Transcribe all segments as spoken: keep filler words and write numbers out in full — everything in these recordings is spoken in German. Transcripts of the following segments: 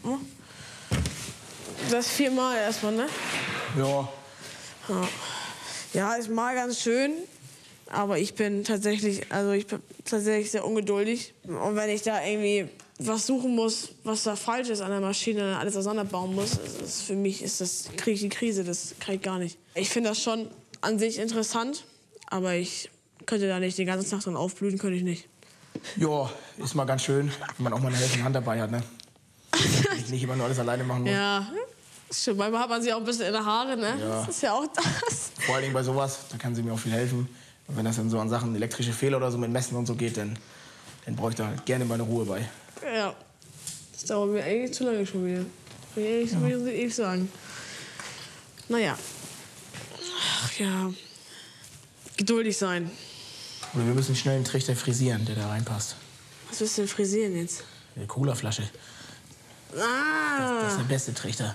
Das viermal erstmal, ne? Ja. Ja. Ja, ist mal ganz schön. Aber ich bin tatsächlich, also ich bin tatsächlich sehr ungeduldig. Und wenn ich da irgendwie was suchen muss, was da falsch ist an der Maschine, alles auseinanderbauen muss, ist, ist für mich ist das, kriege ich die Krise, das kriege ich gar nicht. Ich finde das schon an sich interessant, aber ich könnte da nicht den ganzen Tag dran aufblühen, könnte ich nicht. Ja, ist mal ganz schön, wenn man auch mal eine helfende Hand dabei hat, ne? Ich nicht immer nur alles alleine machen muss. Ja, stimmt. Manchmal hat man sie auch ein bisschen in der Haare, ne? Ja. Das ist ja auch das. Vor allen Dingen bei sowas, da kann sie mir auch viel helfen. Und wenn das dann so an Sachen elektrische Fehler oder so mit Messen und so geht, dann, dann brauche ich da gerne meine Ruhe bei. Ja, das dauert mir eigentlich zu lange schon wieder. Kann ich ehrlich, ja. ehrlich sagen. Naja. Ach ja. Geduldig sein. Oder wir müssen schnell einen Trichter frisieren, der da reinpasst. Was willst du denn frisieren jetzt? Eine Colaflasche. Ah! Das, das ist der beste Trichter.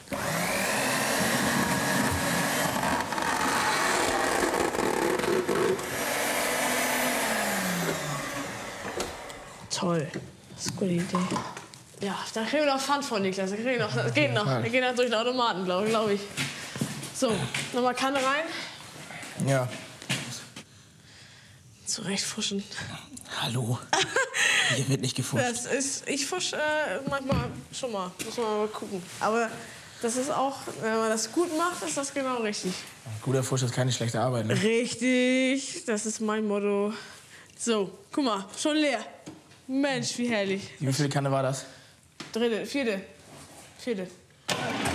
Toll. Das ist eine gute Idee. Ja, da kriegen wir noch Pfand von, Niklas. Da kriegen wir noch, das geht noch. Wir gehen noch durch den Automaten, glaube glaub ich. So, nochmal Kanne rein. Ja. Zurechtfuschen. Hallo. Hier wird nicht gefuscht. Das ist, ich fusch äh, manchmal schon mal. Muss man mal gucken. Aber das ist auch, wenn man das gut macht, ist das genau richtig. Guter Fusch ist keine schlechte Arbeit, ne? Richtig. Das ist mein Motto. So, guck mal, schon leer. Mensch, wie herrlich. Wie viele Kanne war das? Dritte, vierte. Vierte.